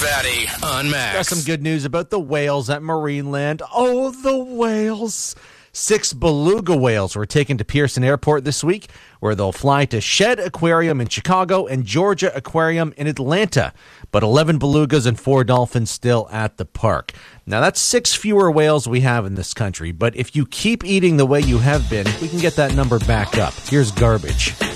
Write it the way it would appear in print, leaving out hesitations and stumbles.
Fatty on Max. Got some good news about the whales at Marineland. Oh, the whales. 6 beluga whales were taken to Pearson Airport this week, where they'll fly to Shedd Aquarium in Chicago and Georgia Aquarium in Atlanta. But 11 belugas and 4 dolphins still at the park. Now, that's 6 fewer whales we have in this country. But if you keep eating the way you have been, we can get that number back up. Here's Garbage.